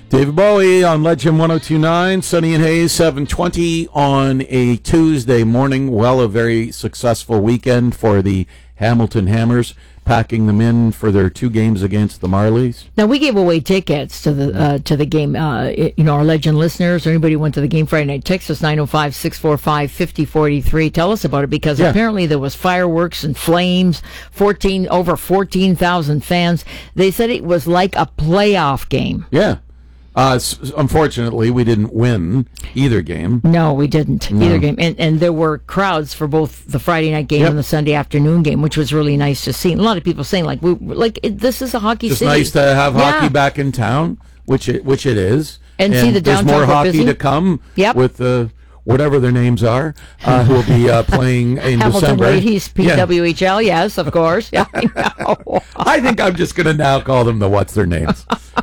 David Bowie on Legend 102.9, Sunny and Hayes, 7:20 on a Tuesday morning. Well, a very successful weekend for the Hamilton Hammers, packing them in for their 2 games against the Marlies. Now, we gave away tickets to the game. Our Legend listeners, or anybody who went to the game Friday night, text us 905-645-5043. Tell us about it, because apparently there was fireworks and flames, over 14,000 fans. They said it was like a playoff game. Yeah. Unfortunately, we didn't win either game. No, we didn't either game. And there were crowds for both the Friday night game and the Sunday afternoon game, which was really nice to see. And a lot of people saying, this is a hockey city. It's nice to have hockey back in town, which it is. And see the downtown. There's more hockey to come with whatever their names are, who will be playing in Hamilton December. Ladies, PWHL, yes, of course. Yeah, I know. I think I'm just going to now call them the what's their names.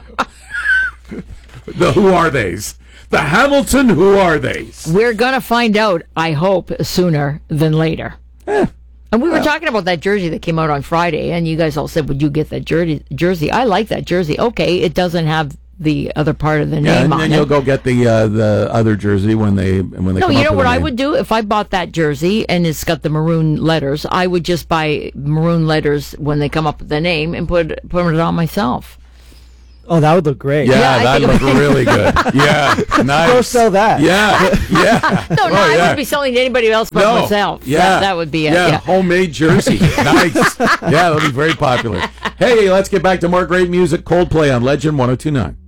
The who are theys. The Hamilton who are theys. We're going to find out, I hope, sooner than later. And we were talking about that jersey that came out on Friday, and you guys all said, would you get that jersey? I like that jersey. Okay, it doesn't have the other part of the name on it. And then you'll go get the other jersey when they come No, you know what I would do? If I bought that jersey and it's got the maroon letters, I would just buy maroon letters when they come up with the name and put it on myself. Oh, that would look great. Yeah, that'd look really good. Yeah, nice. Go sell that. Yeah. I wouldn't be selling to anybody else but myself. Yeah. That would be it. Yeah, homemade jersey. Nice. Yeah, that'll be very popular. Hey, let's get back to more great music. Coldplay on Legend 102.9.